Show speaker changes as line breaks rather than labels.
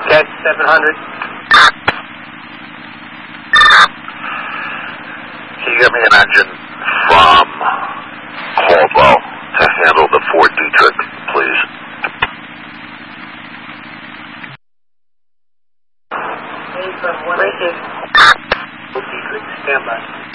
Cat 700.
Can you get me an engine from Caldwell to handle the Fort Detrick, please?
From 1 Fort Detrick, stand by.